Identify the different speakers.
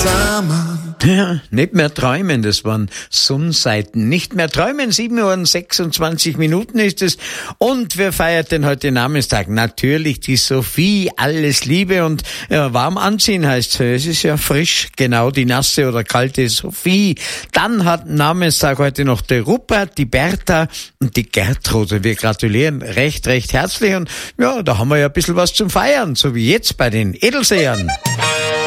Speaker 1: zusammen.
Speaker 2: Ja, nicht mehr träumen, das waren Sonnenseiten. Nicht mehr träumen, 7:26 ist es. Und wer feiert denn heute Namenstag? Natürlich die Sophie, alles Liebe und ja, warm anziehen heißt es ist ja frisch, genau, die nasse oder kalte Sophie. Dann hat Namenstag heute noch der Rupert, die Bertha und die Gertrude. Wir gratulieren recht herzlich und ja, da haben wir ja ein bisschen was zum Feiern, so wie jetzt bei den Edelsehern.